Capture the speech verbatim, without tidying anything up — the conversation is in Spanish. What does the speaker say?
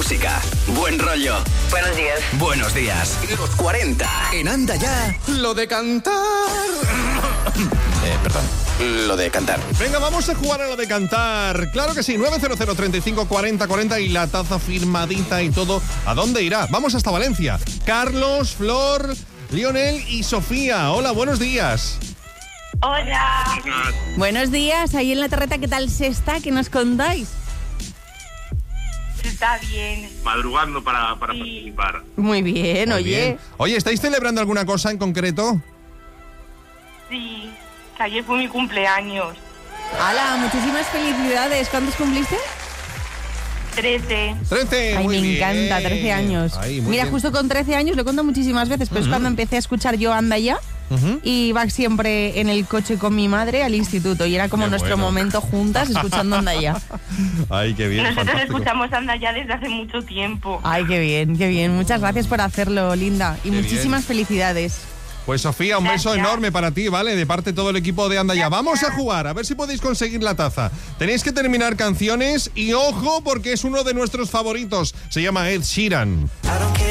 música, buen rollo. Buenos días. Buenos días. Los cuarenta. En Anda Ya. Lo de cantar. eh, perdón. Lo de cantar. Venga, vamos a jugar a lo de cantar. Claro que sí, nueve cero cero, treinta y cinco, cuarenta, cuarenta y la taza firmadita y todo. ¿A dónde irá? Vamos hasta Valencia. Carlos, Flor, Lionel y Sofía. Hola, buenos días. Hola. Buenos días, ahí en la terreta, ¿qué tal se está? ¿Qué nos contáis? Está bien. Madrugando para, para Sí. participar. Muy bien, Muy oye. bien. Oye, ¿estáis celebrando alguna cosa en concreto? Sí, que ayer fue mi cumpleaños. ¡Hala! Muchísimas felicidades. ¿Cuántos cumpliste? trece. trece, Ay, muy me bien. encanta, trece años. Ay, muy Mira, bien. justo con trece años, lo cuento muchísimas veces, pero es cuando empecé a escuchar yo Anda Ya. Ujú. Y iba siempre en el coche con mi madre al instituto y era como Qué nuestro bueno. momento juntas escuchando Anda Ya. Ay, qué bien, Nosotros fantástico. escuchamos Anda Ya desde hace mucho tiempo. Ay, qué bien, qué bien. Muchas gracias por hacerlo, Linda. Y Qué muchísimas felicidades. Pues Sofía, un beso Gracias. enorme para ti, ¿vale? De parte de todo el equipo de Anda Ya. Vamos a jugar, a ver si podéis conseguir la taza. Tenéis que terminar canciones y ojo porque es uno de nuestros favoritos. Se llama Ed Sheeran.